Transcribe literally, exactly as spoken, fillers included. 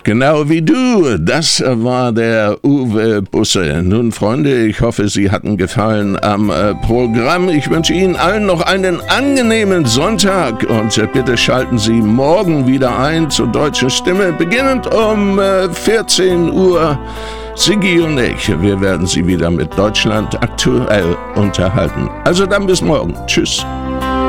Genau wie du, das war der Uwe Busse. Nun, Freunde, ich hoffe, Sie hatten Gefallen am äh, Programm. Ich wünsche Ihnen allen noch einen angenehmen Sonntag und äh, bitte schalten Sie morgen wieder ein zur Deutschen Stimme, beginnend um äh, vierzehn Uhr. Siggi und ich, wir werden Sie wieder mit Deutschland aktuell unterhalten. Also dann bis morgen. Tschüss.